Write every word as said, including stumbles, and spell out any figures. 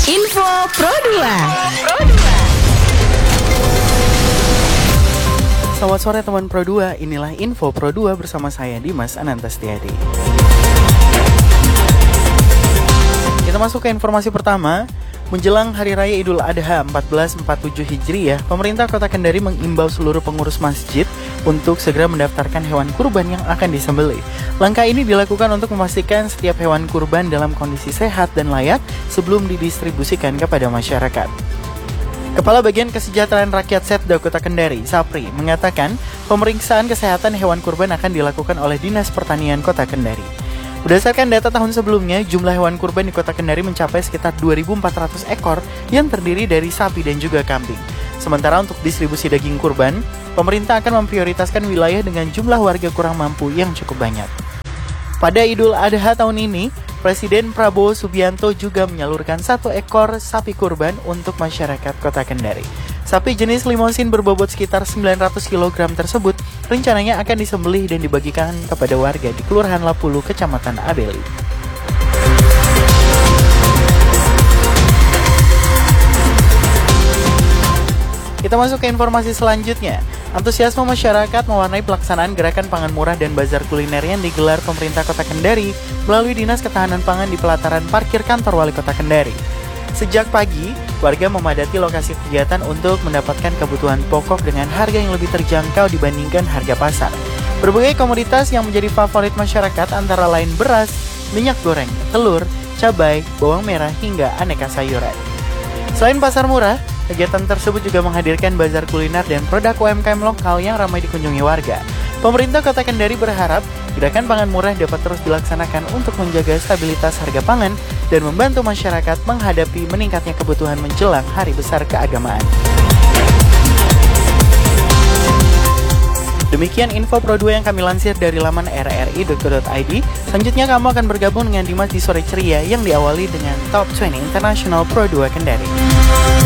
Info Pro dua. Selamat sore teman Pro dua, inilah Info Pro dua bersama saya Dimas Anantastiadi. Kita masuk ke informasi pertama. Menjelang Hari Raya Idul Adha seribu empat ratus empat puluh tujuh Hijriah, pemerintah Kota Kendari mengimbau seluruh pengurus masjid untuk segera mendaftarkan hewan kurban yang akan disembelih. Langkah ini dilakukan untuk memastikan setiap hewan kurban dalam kondisi sehat dan layak sebelum didistribusikan kepada masyarakat. Kepala Bagian Kesejahteraan Rakyat Setda Kota Kendari, Sapri, mengatakan pemeriksaan kesehatan hewan kurban akan dilakukan oleh Dinas Pertanian Kota Kendari. Berdasarkan data tahun sebelumnya, jumlah hewan kurban di Kota Kendari mencapai sekitar dua ribu empat ratus ekor yang terdiri dari sapi dan juga kambing. Sementara untuk distribusi daging kurban, pemerintah akan memprioritaskan wilayah dengan jumlah warga kurang mampu yang cukup banyak. Pada Idul Adha tahun ini, Presiden Prabowo Subianto juga menyalurkan satu ekor sapi kurban untuk masyarakat Kota Kendari. Sapi jenis limousin berbobot sekitar sembilan ratus kilogram tersebut rencananya akan disembelih dan dibagikan kepada warga di Kelurahan Lapulu, Kecamatan Abeli. Kita masuk ke informasi selanjutnya. Antusiasme masyarakat mewarnai pelaksanaan gerakan pangan murah dan bazar kuliner yang digelar pemerintah Kota Kendari melalui Dinas Ketahanan Pangan di pelataran parkir kantor Wali Kota Kendari. Sejak pagi, warga memadati lokasi kegiatan untuk mendapatkan kebutuhan pokok dengan harga yang lebih terjangkau dibandingkan harga pasar. Berbagai komoditas yang menjadi favorit masyarakat antara lain beras, minyak goreng, telur, cabai, bawang merah, hingga aneka sayuran. Selain pasar murah, kegiatan tersebut juga menghadirkan bazar kuliner dan produk U M K M lokal yang ramai dikunjungi warga. Pemerintah Kota Kendari berharap gerakan pangan murah dapat terus dilaksanakan untuk menjaga stabilitas harga pangan dan membantu masyarakat menghadapi meningkatnya kebutuhan menjelang hari besar keagamaan. Demikian info Pro dua yang kami lansir dari laman r r i dot co dot i d. Selanjutnya kamu akan bergabung dengan Dimas di Sore Ceria yang diawali dengan Top dua puluh International Pro dua Kendari.